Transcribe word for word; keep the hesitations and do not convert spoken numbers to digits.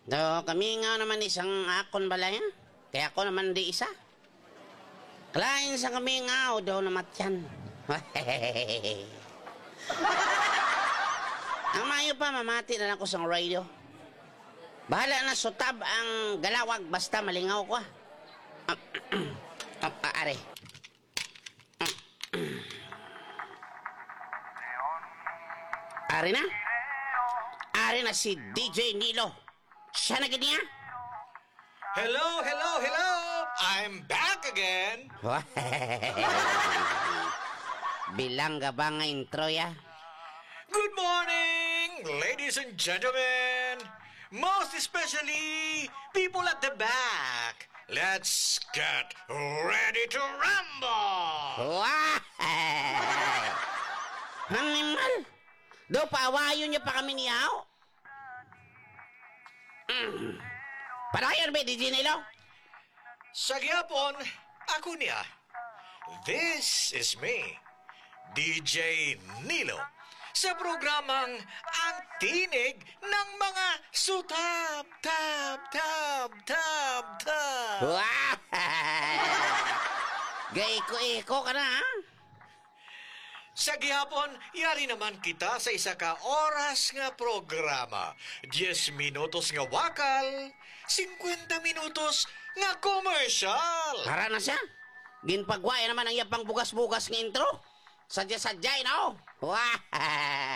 Do, kami nga naman isang akon balaya. Kaya ako naman di isa. Kalain sa kami nga o daw na matyan. Ang mayo pa, mamati na lang ko sa radio. Bahala na sutab ang galawag basta malingaw ko. Ah. Ah, are. Are na? Are na si D J Nilo. Siya na ganyan? Hello, hello, hello! I'm back again! Bilangga ba nga intro ya? Good morning, ladies and gentlemen! Most especially, people at the back! Let's get ready to rumble! Wah! Animal! Do, paawayo niya pa kami niyaw? Mm. Parayan ba, D J Nilo? Sa gyapon, ako niya. This is me, D J Nilo, sa programang Ang Tinig ng Mga Sutab, Tab, Tab, Tab, Tab. Wah! Gaiko-iko ka na, ha? Sa gihapon, yari naman kita sa isa ka oras nga programa. Diyes minutos nga wakal, singkwenta minutos nga commercial. Hara na siya. Ginpagwaya naman ang yapang bugas-bugas ng intro. Sadya-sadyay na, oh. Wah!